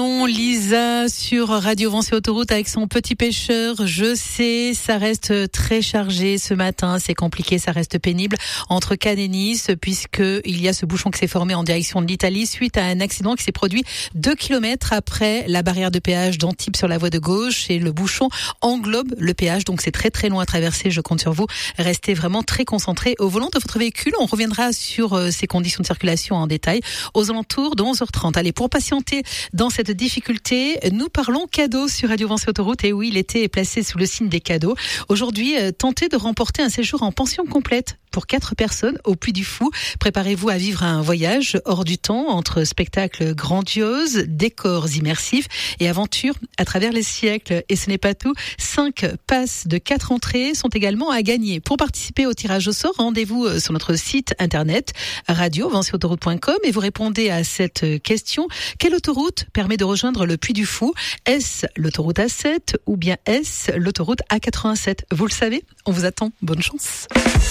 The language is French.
Lisa sur Radio Vancé Autoroute avec son petit pêcheur. Je sais, ça reste très chargé ce matin, c'est compliqué, ça reste pénible entre Cannes et Nice puisque il y a ce bouchon qui s'est formé en direction de l'Italie suite à un accident qui s'est produit 2 kilomètres après la barrière de péage d'Antibes sur la voie de gauche et le bouchon englobe le péage, donc c'est très très loin à traverser. Je compte sur vous, restez vraiment très concentrés au volant de votre véhicule. On reviendra sur ces conditions de circulation en détail aux alentours de 11h30. Allez, pour patienter dans cette difficulté, nous parlons cadeaux sur Radio Vancé Autoroute. Et oui, l'été est placé sous le signe des cadeaux. Aujourd'hui, tentez de remporter un séjour en pension complète pour 4 personnes au Puy du Fou. Préparez-vous à vivre un voyage hors du temps entre spectacles grandioses, décors immersifs et aventures à travers les siècles. Et ce n'est pas tout. 5 passes de 4 entrées sont également à gagner. Pour participer au tirage au sort, rendez-vous sur notre site internet radio-vancéautoroute.com et vous répondez à cette question. Quelle autoroute permet de rejoindre le Puy du Fou? Est-ce l'autoroute A7 ou bien est-ce l'autoroute A87? Vous le savez, on vous attend. Bonne chance.